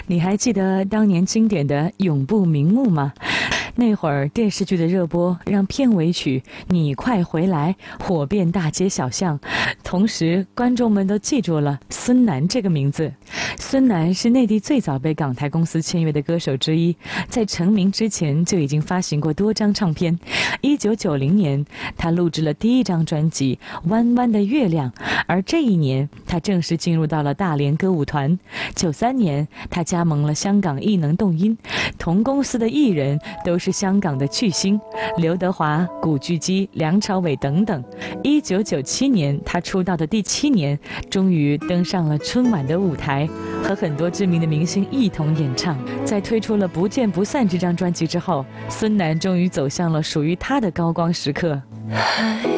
你还记得当年经典的《永不瞑目》吗？那会儿电视剧的热播，让片尾曲《你快回来》火遍大街小巷，同时观众们都记住了孙楠这个名字。孙楠是内地最早被港台公司签约的歌手之一，在成名之前就已经发行过多张唱片。1990年，他录制了第一张专辑《弯弯的月亮》，而这一年，他正式进入到了大连歌舞团。93年，他加盟了香港艺能动音，同公司的艺人都是香港的巨星，刘德华、古巨基、梁朝伟等等。1997年，他出道的第7年，终于登上了春晚的舞台，和很多知名的明星一同演唱。在推出了《不见不散》这张专辑之后，孙楠终于走向了属于他的高光时刻。